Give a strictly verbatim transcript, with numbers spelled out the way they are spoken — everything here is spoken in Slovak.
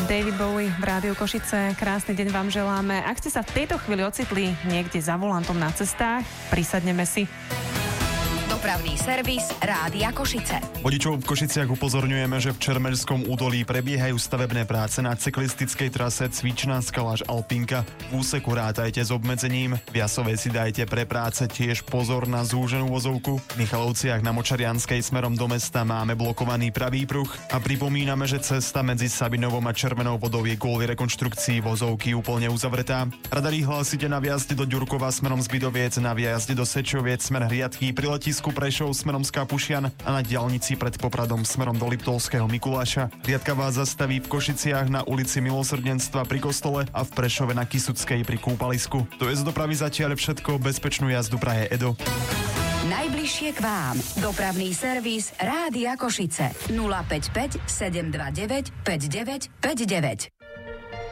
David Bowie v Rádiu Košice. Krásny deň vám želáme. Ak ste sa v tejto chvíli ocitli niekde za volantom na cestách, prisadneme si. Dopravný servis Rádia Košice. Vodičov v Košiciach upozorňujeme, že v Čermeľskom údolí prebiehajú stavebné práce na cyklistickej trase Cvičná Skala až Alpinka. V úseku rátajte s obmedzením. V Jasove si dajte pre práce tiež pozor na zúženú vozovku. V Michalovciach na Močarianskej smerom do mesta máme blokovaný pravý pruh a pripomíname, že cesta medzi Sabinovom a Červenou vodou je kvôli rekonštrukcii vozovky úplne uzavretá. Radari hlásite na vjazde do Ďurkova smerom z Bidoviec, na vjazde do Sečoviec smer Hriadky, pri letisku Prešov smerom z Kapušian a na diaľnici pred Popradom smerom do Liptovského Mikuláša. Riadka vás zastaví v Košiciach na ulici Milosrdenstva pri kostole a v Prešove na Kysuckej pri kúpalisku. To je z dopravy zatiaľ všetko. Bezpečnú jazdu praje Edo. Najbližšie k vám. Dopravný servis Rádia Košice. nula päť päť sedem dva deväť päť deväť päť deväť.